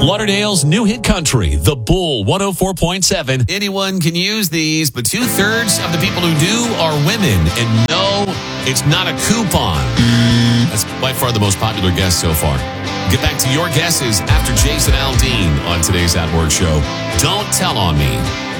Lauderdale's new hit country, The Bull 104.7. Anyone can use these, but 2/3 of the people who do are women. And no, it's not a coupon. That's by far the most popular guess so far. Get back to your guesses after Jason Aldean on today's At Work Show. Don't tell on me.